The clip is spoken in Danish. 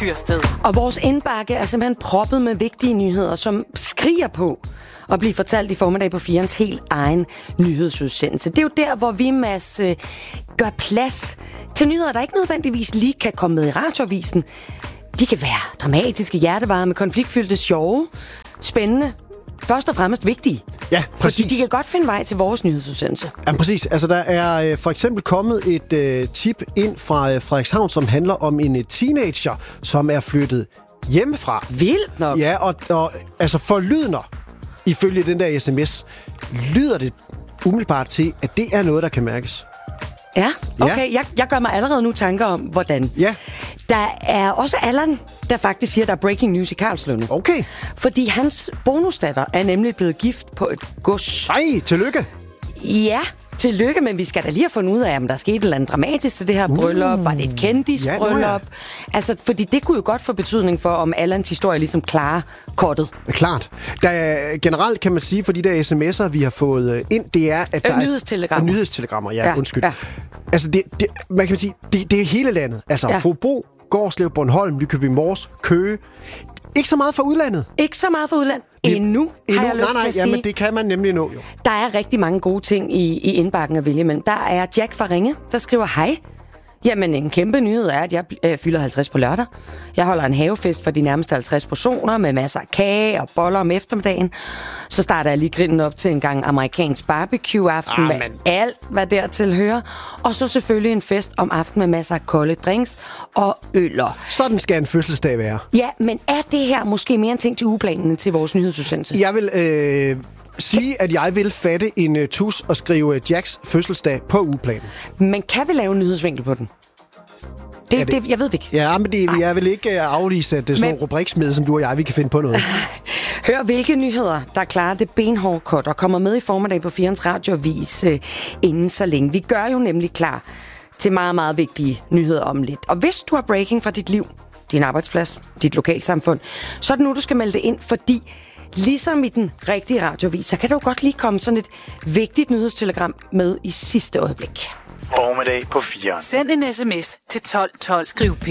Tyrsted. Og vores indbakke er simpelthen proppet med vigtige nyheder, som skriger på at blive fortalt i formiddag på 4'ens helt egen nyhedsudsendelse. Det er jo der, hvor vi, Mads, gør plads til nyheder, der ikke nødvendigvis lige kan komme med i radioavisen. De kan være dramatiske, hjertevarme, konfliktfyldte, sjove, spændende, først og fremmest vigtige. Ja, præcis. Fordi de kan godt finde vej til vores nyhedsudsendelse. Ja, præcis. Altså, der er for eksempel kommet et tip ind fra Frederikshavn, som handler om en teenager, som er flyttet hjemmefra. Vildt nok. Ja, og altså forlydender, ifølge den der sms, lyder det umiddelbart til, at det er noget, der kan mærkes. Ja, okay. Jeg gør mig allerede nu tanker om, hvordan. Ja. Der er også Allan, der faktisk siger, at der er breaking news i Karlslunde. Okay. Fordi hans bonusdatter er nemlig blevet gift på et gods. Ej, tillykke. Ja, tillykke, men vi skal da lige have fundet ud af, om der skete et eller andet dramatisk til det her bryllup. Var det et kendisbryllup? Ja. Altså, fordi det kunne jo godt få betydning for, om Allans historie ligesom klarer kortet. Klart. Generelt kan man sige, for de der sms'er, vi har fået ind, det er, at der nyhedstelegrammer. Nyhedstelegrammer, ja, undskyld. Ja. Altså, man kan sige, det er hele landet. Altså, Hobro, Gårslev, Bornholm, Nykøbing Mors, Køge. Ikke så meget fra udlandet. Ikke så meget fra udlandet. Endnu, har jeg lyst til at sige. Nej, men det kan man nemlig nå, jo. Der er rigtig mange gode ting i indbakken at vælge, men der er Jack fra Ringe, der skriver hej. Jamen, en kæmpe nyhed er, at jeg fylder 50 på lørdag. Jeg holder en havefest for de nærmeste 50 personer med masser af kage og boller om eftermiddagen. Så starter jeg lige grillen op til en gang amerikansk barbecue-aften med alt, hvad dertil hører. Og så selvfølgelig en fest om aftenen med masser af kolde drinks og øller. Sådan skal en fødselsdag være. Ja, men er det her måske mere en ting til ugeplanen til vores nyhedsudsendelse? Jeg vil sige, at jeg vil fatte en tus og skrive Jacks fødselsdag på ugeplanen. Men kan vi lave en nyhedsvinkel på den? Det, jeg ved det ikke. Ja, men jeg vil ikke afvise, at det er sådan nogle rubriksmede, som du og jeg, vi kan finde på noget. Hør, hvilke nyheder, der klarer det benhårde kort og kommer med i formiddag på 4'ens radioavis inden så længe. Vi gør jo nemlig klar til meget, meget vigtige nyheder om lidt. Og hvis du har breaking fra dit liv, din arbejdsplads, dit lokalsamfund, så er det nu, du skal melde det ind, fordi ligesom i den rigtige radioavis, så kan der jo godt lige komme sådan et vigtigt nyhedstelegram med i sidste øjeblik. Formiddag på 4'eren. Send en sms til 1212. Skriv